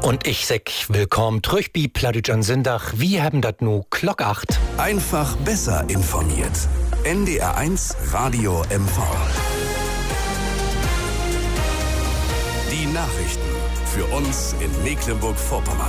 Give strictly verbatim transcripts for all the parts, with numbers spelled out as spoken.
Und ich sag willkommen zurück bei Plattdeutsch Sindach. Wie haben das nu Glock acht? Einfach besser informiert. N D R eins Radio M V. Die Nachrichten für uns in Mecklenburg-Vorpommern.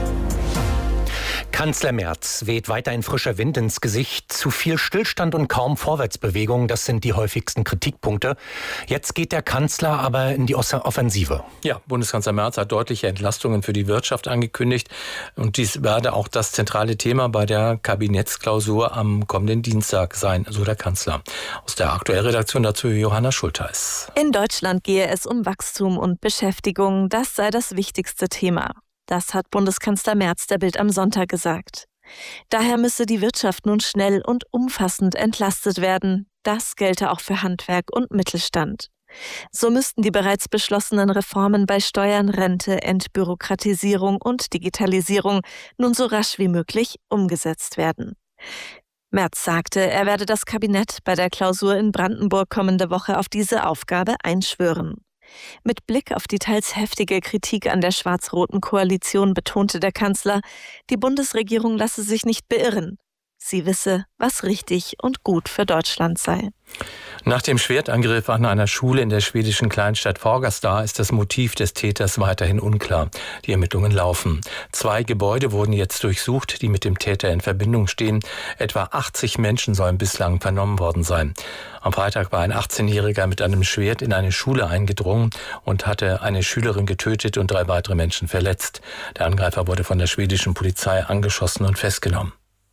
Kanzler Merz weht weiterhin frischer Wind ins Gesicht. Zu viel Stillstand und kaum Vorwärtsbewegung, das sind die häufigsten Kritikpunkte. Jetzt geht der Kanzler aber in die Offensive. Ja, Bundeskanzler Merz hat deutliche Entlastungen für die Wirtschaft angekündigt. Und dies werde auch das zentrale Thema bei der Kabinettsklausur am kommenden Dienstag sein, so der Kanzler. Aus der Aktuellredaktion dazu Johanna Schulteis. In Deutschland gehe es um Wachstum und Beschäftigung. Das sei das wichtigste Thema. Das hat Bundeskanzler Merz der Bild am Sonntag gesagt. Daher müsse die Wirtschaft nun schnell und umfassend entlastet werden. Das gelte auch für Handwerk und Mittelstand. So müssten die bereits beschlossenen Reformen bei Steuern, Rente, Entbürokratisierung und Digitalisierung nun so rasch wie möglich umgesetzt werden. Merz sagte, er werde das Kabinett bei der Klausur in Brandenburg kommende Woche auf diese Aufgabe einschwören. Mit Blick auf die teils heftige Kritik an der schwarz-roten Koalition betonte der Kanzler, die Bundesregierung lasse sich nicht beirren. Sie wisse, was richtig und gut für Deutschland sei. Nach dem Schwertangriff an einer Schule in der schwedischen Kleinstadt Fagersta ist das Motiv des Täters weiterhin unklar. Die Ermittlungen laufen. Zwei Gebäude wurden jetzt durchsucht, die mit dem Täter in Verbindung stehen. Etwa achtzig Menschen sollen bislang vernommen worden sein. Am Freitag war ein achtzehnjähriger mit einem Schwert in eine Schule eingedrungen und hatte eine Schülerin getötet und drei weitere Menschen verletzt. Der Angreifer wurde von der schwedischen Polizei angeschossen und festgenommen.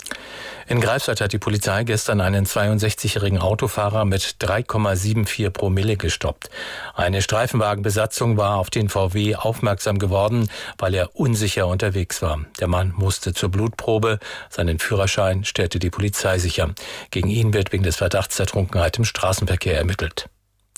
In Greifswald hat die Polizei gestern einen zweiundsechzigjährigen Autofahrer mit drei Komma vierundsiebzig Promille gestoppt. Eine Streifenwagenbesatzung war auf den V W aufmerksam geworden, weil er unsicher unterwegs war. Der Mann musste zur Blutprobe. Seinen Führerschein stellte die Polizei sicher. Gegen ihn wird wegen des Verdachts der Trunkenheit im Straßenverkehr ermittelt.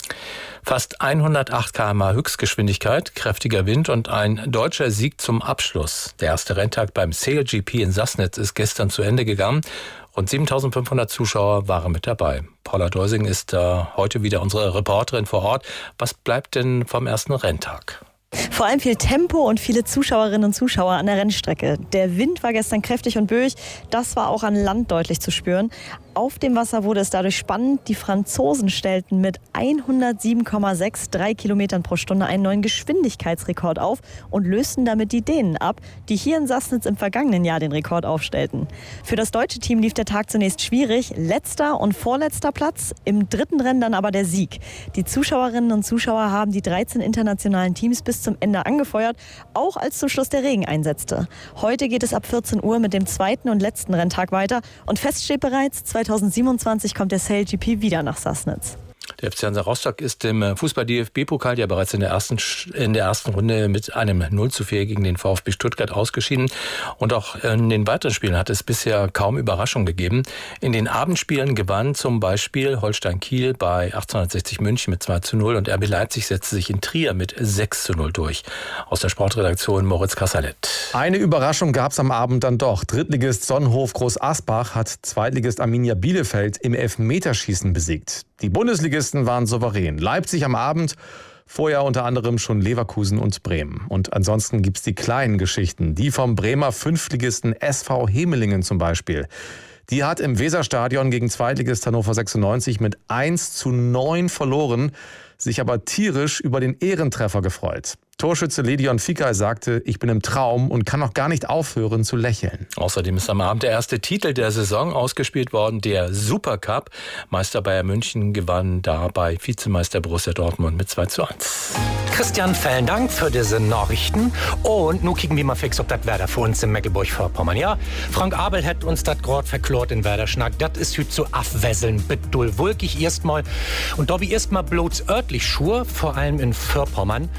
Fast hundertacht Kilometer pro Stunde Höchstgeschwindigkeit, kräftiger Wind und ein deutscher Sieg zum Abschluss. Der erste Renntag beim Sail G P in Sassnitz ist gestern zu Ende gegangen. Rund siebentausendfünfhundert Zuschauer waren mit dabei. Paula Deusing ist äh, heute wieder unsere Reporterin vor Ort. Was bleibt denn vom ersten Renntag? Vor allem viel Tempo und viele Zuschauerinnen und Zuschauer an der Rennstrecke. Der Wind war gestern kräftig und böig. Das war auch an Land deutlich zu spüren. Auf dem Wasser wurde es dadurch spannend. Die Franzosen stellten mit hundertsieben Komma dreiundsechzig Kilometern pro Stunde einen neuen Geschwindigkeitsrekord auf und lösten damit die Dänen ab, die hier in Sassnitz im vergangenen Jahr den Rekord aufstellten. Für das deutsche Team lief der Tag zunächst schwierig. Letzter und vorletzter Platz, im dritten Rennen dann aber der Sieg. Die Zuschauerinnen und Zuschauer haben die dreizehn internationalen Teams bis zum Ende angefeuert, auch als zum Schluss der Regen einsetzte. Heute geht es ab vierzehn Uhr mit dem zweiten und letzten Renntag weiter und fest steht bereits, zweitausendsiebenundzwanzig kommt der Sail G P wieder nach Sassnitz. Der F C Hansa Rostock ist im Fußball-D F B-Pokal ja bereits in der ersten in der ersten Runde mit einem null zu vier gegen den VfB Stuttgart ausgeschieden. Und auch in den weiteren Spielen hat es bisher kaum Überraschung gegeben. In den Abendspielen gewann zum Beispiel Holstein Kiel bei achtzehnhundertsechzig München mit zwei zu null und R B Leipzig setzte sich in Trier mit sechs zu null durch. Aus der Sportredaktion Moritz Kassalet. Eine Überraschung gab es am Abend dann doch. Drittligist Sonnenhof Groß Asbach hat Zweitligist Arminia Bielefeld im Elfmeterschießen besiegt. Die Bundesligisten waren souverän. Leipzig am Abend, vorher unter anderem schon Leverkusen und Bremen. Und ansonsten gibt's die kleinen Geschichten. Die vom Bremer Fünftligisten S V Hemelingen zum Beispiel. Die hat im Weserstadion gegen Zweitligist Hannover sechsundneunzig mit eins zu neun verloren, sich aber tierisch über den Ehrentreffer gefreut. Torschütze Ledion Fikay sagte, ich bin im Traum und kann noch gar nicht aufhören zu lächeln. Außerdem ist am Abend der erste Titel der Saison ausgespielt worden, der Supercup. Meister Bayern München gewann dabei Vizemeister Borussia Dortmund mit zwei zu eins. Christian, vielen Dank für diese Nachrichten. Und nun kicken wir mal fix, ob das Werder für uns in Mecklenburg-Vorpommern. Ja, Frank Abel hat uns das gerade verklort in Werder-Schnack. Das ist heute zu abwesseln, bitte wulkig erstmal. Und da wie erstmal bloß örtlich Schur, vor allem in Vorpommern.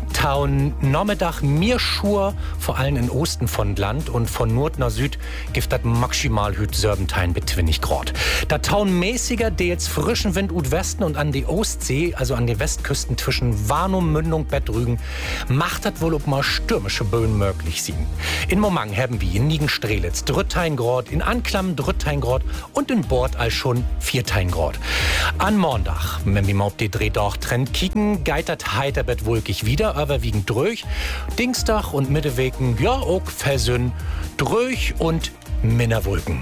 Taun Nachmittag mir Schur, vor allem in Osten von Land und von Nord nach Süd gibt das maximal hüt Serbentein mit zwanzig Grad. Da taun mäßiger, der jetzt frischen Wind ut Westen und an die Ostsee, also an die Westküsten zwischen Warnum, Mündung, Bettrügen, macht das wohl auch mal stürmische Böen möglich sein. In Momang haben wir in Nigen-Strelitz drittein Grad, in Anklam drittein Grad und in Bord als schon viertein Grad. An Montag, wenn wir mal auf die Drehdach Trend kicken, geitert heiter bet wolkig wieder, aber überwiegend dröch. Dienstag und Mittewegen, ja, auch Versün, dröch und Minderwolken.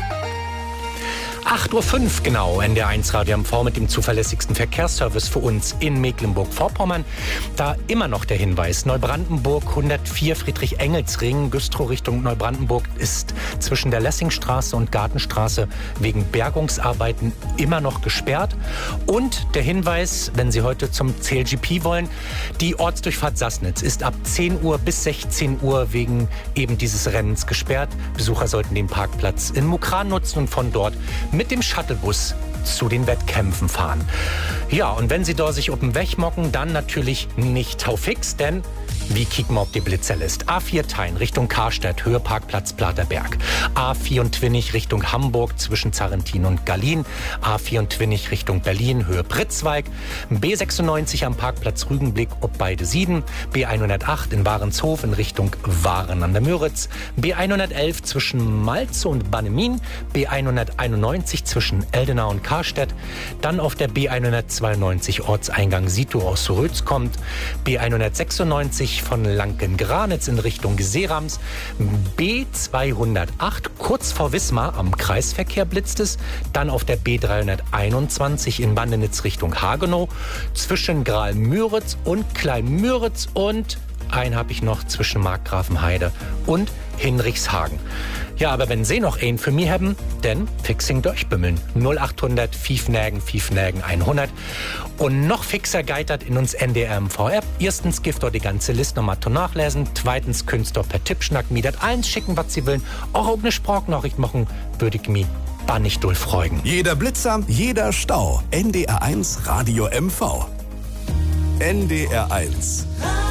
acht Uhr fünf genau, N D R eins Radio M V mit dem zuverlässigsten Verkehrsservice für uns in Mecklenburg-Vorpommern. Da immer noch der Hinweis, Neubrandenburg hundertvier Friedrich-Engels-Ring, Güstrow Richtung Neubrandenburg ist zwischen der Lessingstraße und Gartenstraße wegen Bergungsarbeiten immer noch gesperrt. Und der Hinweis, wenn Sie heute zum C L G P wollen, die Ortsdurchfahrt Sassnitz ist ab zehn Uhr bis sechzehn Uhr wegen eben dieses Rennens gesperrt. Besucher sollten den Parkplatz in Mukran nutzen und von dort mit dem Shuttlebus zu den Wettkämpfen fahren. Ja, und wenn Sie da sich auf den Weg mocken, dann natürlich nicht taufix, denn wie kicken wir, ob die Blitzer ist. A vier Tein Richtung Karstadt, Höhe Parkplatz Platerberg. A vierundzwanzig Richtung Hamburg zwischen Zarrentin und Gallien. A vierundzwanzig Richtung Berlin, Höhe Pritzweig. B sechsundneunzig am Parkplatz Rügenblick ob beide Sieden. B hundertacht in Warenshof in Richtung Waren an der Müritz. B hundertelf zwischen Malze und Bannemin. B hunderteinundneunzig zwischen Eldenau und Karstedt. Dann auf der B hundertzweiundneunzig Ortseingang Sito aus Rötz kommt. B hundertsechsundneunzig von Lanken-Granitz in Richtung Seerams. B zweihundertacht kurz vor Wismar am Kreisverkehr blitzt es. Dann auf der B dreihunderteinundzwanzig in Bandenitz Richtung Hagenow. Zwischen Graal-Müritz und Klein-Müritz und einen habe ich noch zwischen Markgrafenheide und Hinrichshagen. Ja, aber wenn Sie noch einen für mich haben, dann fixing durchbümmeln. null achthundert Fiefnägen, Fiefnägen hundert. Und noch fixer geitert in uns N D R M V-App. Erstens gift dort die ganze Liste nochmal zu nachlesen. Zweitens könnt ihr per Tippschnack mir das allen schicken, was Sie wollen. Auch ob eine Sprachnachricht machen, würde ich mich bannig doll freuen. Jeder Blitzer, jeder Stau. N D R eins Radio M V. N D R eins.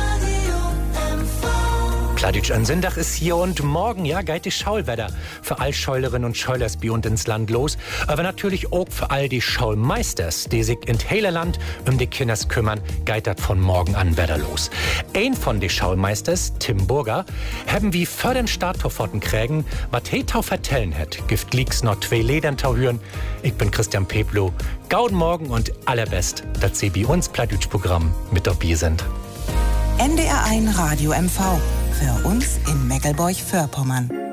Kladitsch an Sindach ist hier und morgen, ja, geht die Schaulwetter für all Scheulerinnen und Scheulers bei uns ins Land los. Aber natürlich auch für all die Schaulmeisters, die sich in Heilerland um die Kinders kümmern, geht das von morgen an Wetter los. Ein von den Schaulmeisters, Tim Burger, haben wie für den Starttorforten kriegen, was he tau vertellen hat. Gift liegt's noch zwei Ledern tau hören. Ich bin Christian Peplo. Gauden morgen und allerbest, dass Sie bei uns Plattdeutsch-Programm mit dabei sind. N D R eins Radio M V. Für uns in Meckelburg-Vorpommern.